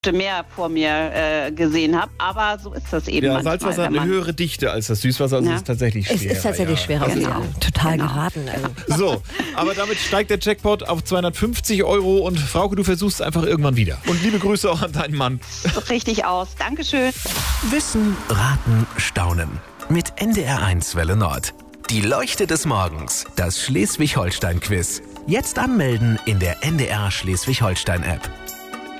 Meer vor mir gesehen habe. Aber so ist das eben manchmal. Salzwasser hat eine höhere Dichte als das Süßwasser, also es ist tatsächlich schwerer. Es ist tatsächlich schwerer. Genau. Total geraten. So, aber damit steigt der Jackpot auf 250 € und Frauke, du versuchst es einfach irgendwann wieder. Und liebe Grüße auch an deinen Mann. Richtig aus. Dankeschön. Wissen, raten, staunen. Mit NDR1 Welle Nord. Die Leuchte des Morgens, das Schleswig-Holstein-Quiz. Jetzt anmelden in der NDR Schleswig-Holstein-App.